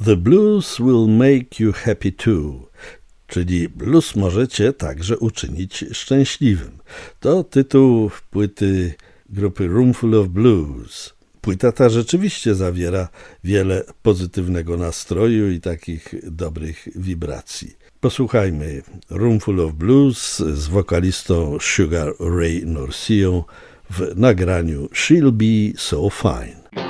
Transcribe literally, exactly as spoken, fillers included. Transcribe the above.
The blues will make you happy too, czyli blues może cię także uczynić szczęśliwym. To tytuł płyty grupy Roomful of Blues. Płyta ta rzeczywiście zawiera wiele pozytywnego nastroju i takich dobrych wibracji. Posłuchajmy Roomful of Blues z wokalistą Sugar Ray Norcią w nagraniu She'll Be So Fine.